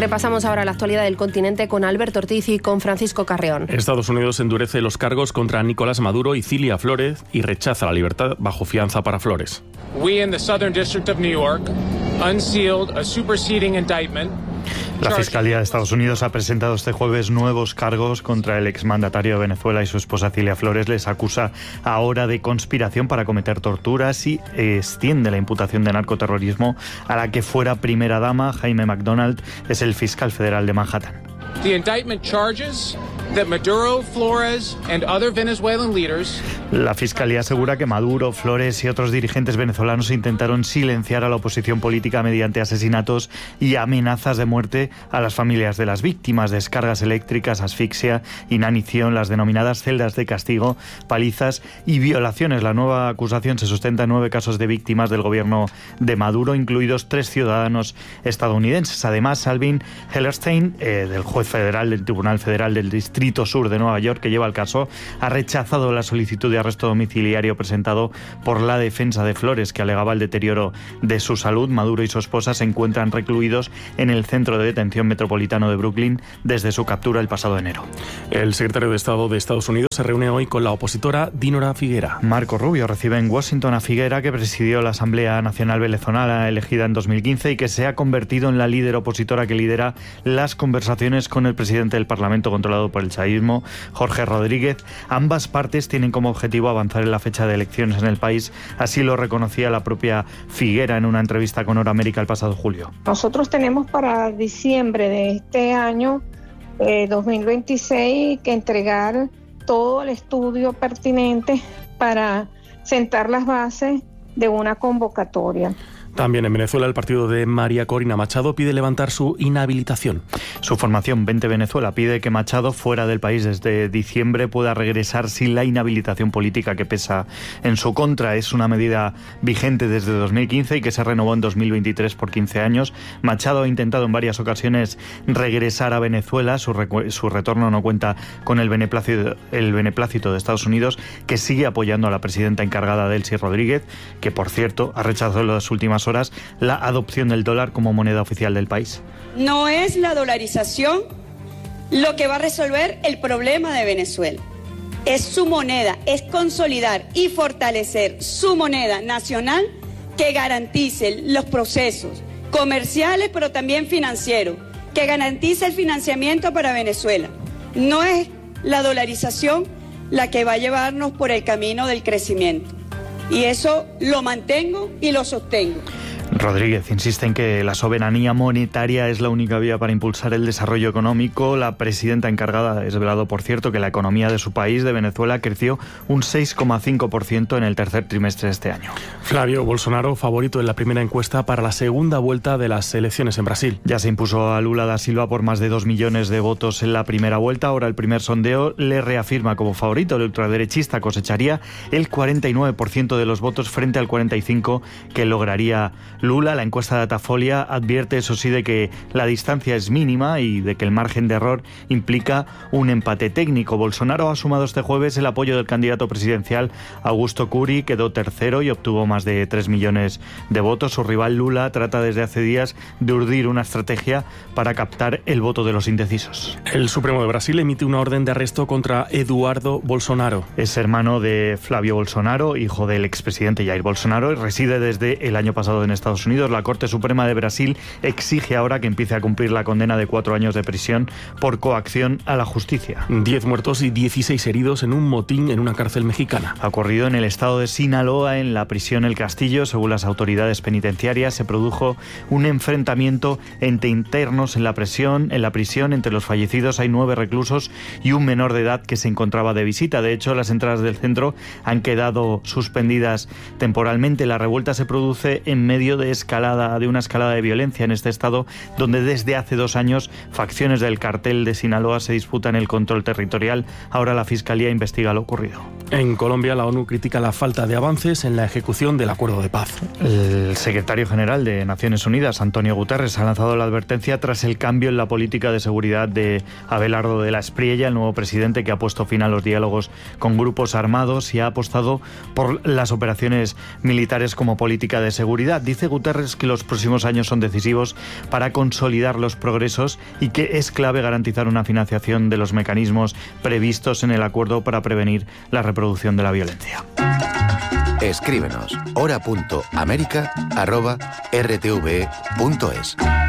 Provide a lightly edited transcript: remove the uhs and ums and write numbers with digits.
Repasamos ahora la actualidad del continente con Alberto Ortiz y con Francisco Carreón. Estados Unidos endurece los cargos contra Nicolás Maduro y Cilia Flores y rechaza la libertad bajo fianza para Flores. We in the Southern District of New York unsealed a superseding indictment. La Fiscalía de Estados Unidos ha presentado este jueves nuevos cargos contra el exmandatario de Venezuela y su esposa Cilia Flores. Les acusa ahora de conspiración para cometer torturas y extiende la imputación de narcoterrorismo a la que fuera primera dama. Jaime McDonald es el fiscal federal de Manhattan. The indictment charges that Maduro, Flores and other Venezuelan leaders. La Fiscalía asegura que Maduro, Flores y otros dirigentes venezolanos intentaron silenciar a la oposición política mediante asesinatos y amenazas de muerte a las familias de las víctimas, descargas eléctricas, asfixia, inanición, las denominadas celdas de castigo, palizas y violaciones. La nueva acusación se sustenta en 9 casos de víctimas del gobierno de Maduro, incluidos 3 ciudadanos estadounidenses. Además, Salvin Hellerstein, del juez federal del Tribunal Federal del Distrito Sur de Nueva York, que lleva el caso, ha rechazado la solicitud de arresto domiciliario presentado por la defensa de Flores, que alegaba el deterioro de su salud. Maduro y su esposa se encuentran recluidos en el centro de detención metropolitano de Brooklyn desde su captura el pasado enero. El secretario de Estado de Estados Unidos se reúne hoy con la opositora Dinora Figuera. Marco Rubio recibe en Washington a Figuera, que presidió la Asamblea Nacional Venezolana elegida en 2015 y que se ha convertido en la líder opositora que lidera las conversaciones con el presidente del Parlamento controlado por el chavismo, Jorge Rodríguez. Ambas partes tienen como objetivo avanzar en la fecha de elecciones en el país. Así lo reconocía la propia Figuera en una entrevista con Hora América el pasado julio. Nosotros tenemos para diciembre de este año 2026 que entregar todo el estudio pertinente para sentar las bases de una convocatoria. También en Venezuela, el partido de María Corina Machado pide levantar su inhabilitación. Su formación 20 Venezuela pide que Machado, fuera del país desde diciembre, pueda regresar sin la inhabilitación política que pesa en su contra. Es una medida vigente desde 2015 y que se renovó en 2023 por 15 años. Machado ha intentado en varias ocasiones regresar a Venezuela. Su retorno no cuenta con el beneplácito de Estados Unidos, que sigue apoyando a la presidenta encargada, Delcy Rodríguez, que por cierto ha rechazado en las últimas horas la adopción del dólar como moneda oficial del país. No es la dolarización lo que va a resolver el problema de Venezuela. Es su moneda, es consolidar y fortalecer su moneda nacional que garantice los procesos comerciales, pero también financieros, que garantice el financiamiento para Venezuela. No es la dolarización la que va a llevarnos por el camino del crecimiento. Y eso lo mantengo y lo sostengo. Rodríguez insiste en que la soberanía monetaria es la única vía para impulsar el desarrollo económico. La presidenta encargada ha desvelado, por cierto, que la economía de su país, de Venezuela, creció un 6,5% en el tercer trimestre de este año. Flavio Bolsonaro, favorito en la primera encuesta para la segunda vuelta de las elecciones en Brasil. Ya se impuso a Lula da Silva por más de 2 millones de votos en la primera vuelta. Ahora el primer sondeo le reafirma como favorito. El ultraderechista cosecharía el 49% de los votos frente al 45% que lograría Lula. La encuesta de Datafolia advierte, eso sí, de que la distancia es mínima y de que el margen de error implica un empate técnico. Bolsonaro ha sumado este jueves el apoyo del candidato presidencial Augusto Curi, quedó tercero y obtuvo más de 3 millones de votos. Su rival Lula trata desde hace días de urdir una estrategia para captar el voto de los indecisos. El Supremo de Brasil emite una orden de arresto contra Eduardo Bolsonaro. Es hermano de Flavio Bolsonaro, hijo del expresidente Jair Bolsonaro, y reside desde el año pasado en Estados Unidos. La Corte Suprema de Brasil exige ahora que empiece a cumplir la condena de 4 años de prisión por coacción a la justicia. 10 muertos y 16 heridos en un motín en una cárcel mexicana. Ha ocurrido en el estado de Sinaloa, en la prisión El Castillo. Según las autoridades penitenciarias, se produjo un enfrentamiento entre internos en la prisión. Entre los fallecidos hay 9 reclusos y un menor de edad que se encontraba de visita. De hecho, las entradas del centro han quedado suspendidas temporalmente. La revuelta se produce en medio de una escalada de violencia en este estado, donde desde hace 2 años facciones del cartel de Sinaloa se disputan el control territorial. Ahora la Fiscalía investiga lo ocurrido. En Colombia, la ONU critica la falta de avances en la ejecución del acuerdo de paz. El secretario general de Naciones Unidas, Antonio Guterres, ha lanzado la advertencia tras el cambio en la política de seguridad de Abelardo de la Espriella, el nuevo presidente, que ha puesto fin a los diálogos con grupos armados y ha apostado por las operaciones militares como política de seguridad. Dice dice Guterres que los próximos años son decisivos para consolidar los progresos y que es clave garantizar una financiación de los mecanismos previstos en el acuerdo para prevenir la reproducción de la violencia. Escríbenos hora.america@rtve.es.